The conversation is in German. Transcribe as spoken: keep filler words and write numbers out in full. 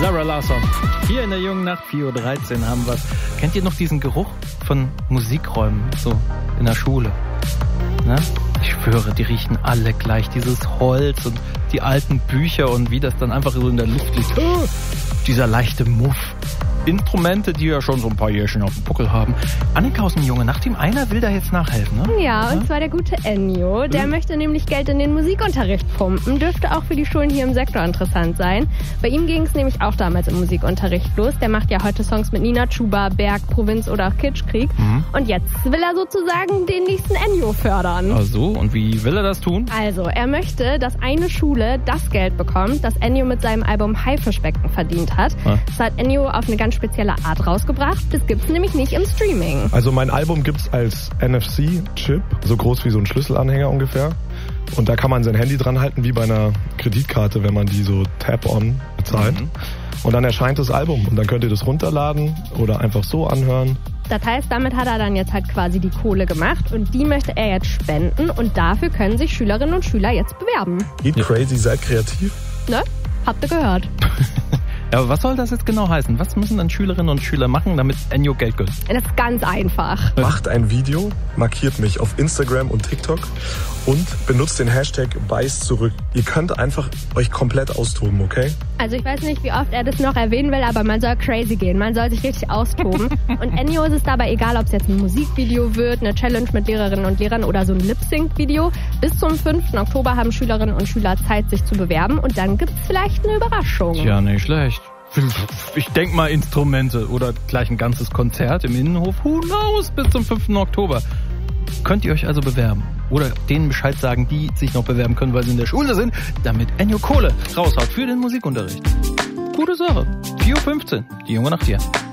Zara Larsson. Hier in der jungen Nacht, vier Uhr dreizehn haben wir. Kennt ihr noch diesen Geruch von Musikräumen, so in der Schule? Ne? Ich schwöre, die riechen alle gleich. Dieses Holz und die alten Bücher und wie das dann einfach so in der Luft liegt. Oh, dieser leichte Muff. Instrumente, die ja schon so ein paar Jährchen auf dem Buckel haben. Annika aus dem Junge Nachtteam, einer will da jetzt nachhelfen, ne? Ja, und ja? zwar der gute Ennio. Der mhm. möchte nämlich Geld in den Musikunterricht pumpen. Dürfte auch für die Schulen hier im Sektor interessant sein. Bei ihm ging es nämlich auch damals im Musikunterricht los. Der macht ja heute Songs mit Nina Chuba, Berg, Provinz oder auch Kitschkrieg. Mhm. Und jetzt will er sozusagen den nächsten Ennio fördern. Ach so, und wie will er das tun? Also, er möchte, dass eine Schule das Geld bekommt, das Ennio mit seinem Album Haifischbecken verdient hat. Ja. Das hat Ennio auf eine ganz spezielle Art rausgebracht. Das gibt's nämlich nicht im Streaming. Also mein Album gibt's als N F C-Chip, so groß wie so ein Schlüsselanhänger ungefähr. Und da kann man sein Handy dran halten, wie bei einer Kreditkarte, wenn man die so Tap-on bezahlt. Mhm. Und dann erscheint das Album und dann könnt ihr das runterladen oder einfach so anhören. Das heißt, damit hat er dann jetzt halt quasi die Kohle gemacht und die möchte er jetzt spenden und dafür können sich Schülerinnen und Schüler jetzt bewerben. Geht crazy, seid kreativ. Ne? Habt ihr gehört. Ja, aber was soll das jetzt genau heißen? Was müssen dann Schülerinnen und Schüler machen, damit Ennio Geld gibt? Das ist ganz einfach. Macht ein Video, markiert mich auf Instagram und TikTok und benutzt den Hashtag Beiß zurück. Ihr könnt einfach euch komplett austoben, okay? Also ich weiß nicht, wie oft er das noch erwähnen will, aber man soll crazy gehen. Man soll sich richtig austoben. Und Ennio ist es dabei egal, ob es jetzt ein Musikvideo wird, eine Challenge mit Lehrerinnen und Lehrern oder so ein Lip-Sync-Video. Bis zum fünften Oktober haben Schülerinnen und Schüler Zeit, sich zu bewerben. Und dann gibt's vielleicht eine Überraschung. Ja, nicht schlecht. Ich denke mal Instrumente oder gleich ein ganzes Konzert im Innenhof. Who knows? Bis zum fünften Oktober. Könnt ihr euch also bewerben. Oder denen Bescheid sagen, die sich noch bewerben können, weil sie in der Schule sind, damit Ennio Kohle raushaut für den Musikunterricht. Gute Sache. vier Uhr fünfzehn. Die junge Nacht hier.